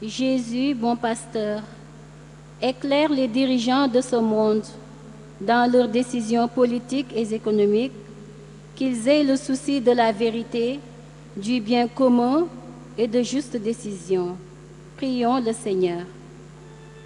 Jésus, bon pasteur, éclaire les dirigeants de ce monde dans leurs décisions politiques et économiques, qu'ils aient le souci de la vérité, du bien commun et de justes décisions. Prions le Seigneur.